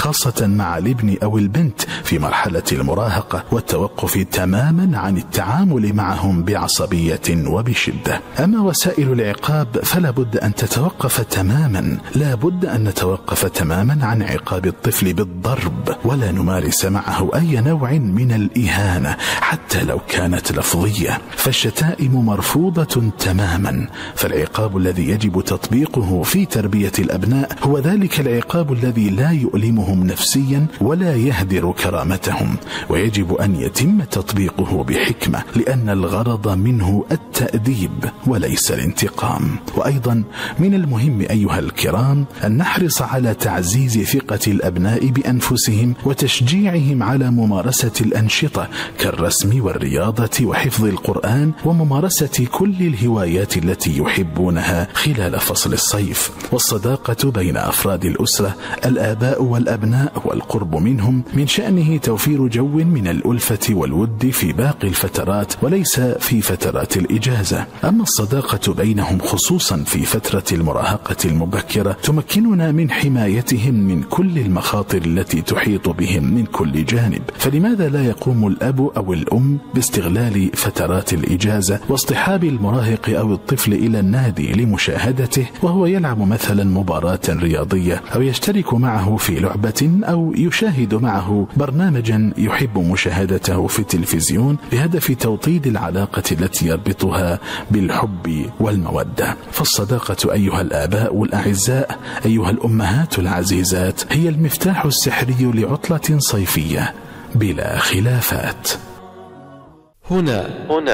خاصة مع الابن أو البنت في مرحلة المراهقة، والتوقف تماما عن التعامل معهم بعصبية وبشدة. أما وسائل العقاب فلا بد أن تتوقف تماما، لا بد أن نتوقف تماما عن عقاب الطفل بالضرب، ولا نمارس معه أي نوع من الإهانة حتى لو كانت لفظية، فالشتائم مرفوضة تماما. فالعقاب الذي يجب تطبيقه في تربية الأبناء هو ذلك العقاب الذي لا يؤلمهم نفسيا ولا يهدر كرامتهم، ويجب أن يتم تطبيقه بحكمة، لأن الغرض منه التأديب وليس الانتقام. وأيضا من المهم أيها الكرام أن نحرص على تعزيز ثقة الأبناء بأنفسهم وتشجيعهم على ممارسة الأنشطة كالرسم والرياضة وحفظ القرآن وممارسة كل الهوايات التي يحبونها خلال فصل الصيف. والصداقة بين أفراد الأسرة الآباء والأبناء والقرب منهم من شأنه توفير جو من الألفة والود في باقي الفترات وليس في فترات الإجازة. أما الصداقة بينهم خصوصا في فترة المراهقة المبكرة تمكننا من حمايتهم من كل المخاطر التي تحيط بهم من كل جانب. فلماذا لا يقوم الأب أو الأم باستغلال فترات الإجازة واصطحاب المراهق أو الطفل إلى النادي لمشاهدته وهو يلعب مثلا مباراة رياضية، أو يشترك معه في لعبة، أو يشاهد معه برنامجا يحب مشاهدته في التلفزيون بهدف توطيد العلاقة التي يربطها بالحب والمودة. فالصداقة أيها الآباء الأعزاء، أيها الأمهات العزيزات، هي المفتاح السحري لعطلة صيفية بلا خلافات. هنا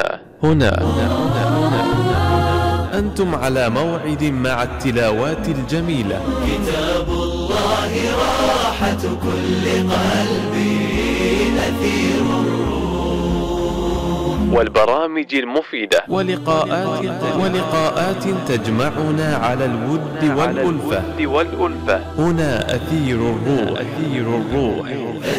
أنتم على موعد مع التلاوات الجميلة. كتاب الله راحة كل قلبي، نثير الروح، والبرامج المفيدة ولقاءات تجمعنا على الود والألفة. هنا أثير الروح.